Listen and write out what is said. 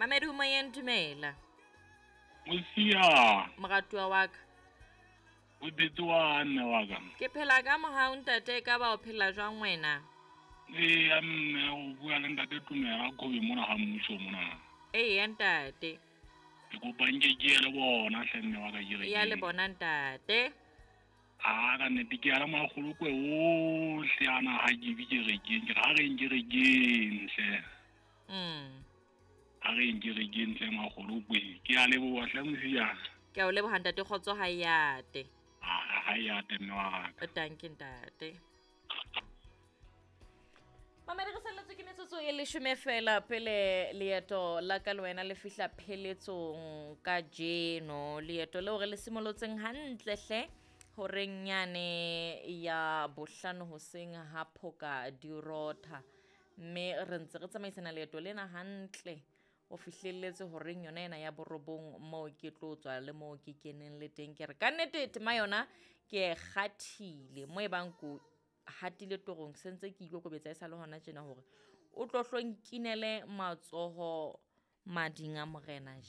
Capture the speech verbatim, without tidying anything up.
Mamedi o moyeng dumela. Mosia, Moratuwa wa ka. o betwa nne wa ka. Ke phela ka mohau ntate ka ba o phela jwang wena? E ya mme o bua le ntate Tumela Kobe mona ga mmuso mona. Ee ya ntate. Ke kopa nke ke le bona hle nne wa ka ke re. Ya le bona ntate. Ah ka nnete ke ala magolokwe ohle ana ha ke bi ke re ke ke ha re nke re ke ntle. Mm. Ha re nke re ke ntle magolokwe ke a le bo hle Mosia. Ke a o leboha ntate kgotso ha yate. Ah ha ya tenne wa ka. O tanke ntate. Mamedi re salletswe ke metsotso e leshome fela pele leeto la ka le wena le fihla pheletsong ka jeno, leeto leo re le simolotseng hantle hle horeng yane ya bohlano hoseng ha phoka di rotha, mme re ntse re tsamaisana leeto lena hantle o fihlelletse horeng yona ena ya borobong moo ke tlo tswa le moo ke keneng le teng. Ke re ka nnete tema yona ke kgathile mo e bang ko hatile torong sentse ke ikokobetsa e sa le hona tjena hore o tlo hlo nkinele matsoho mading a morena.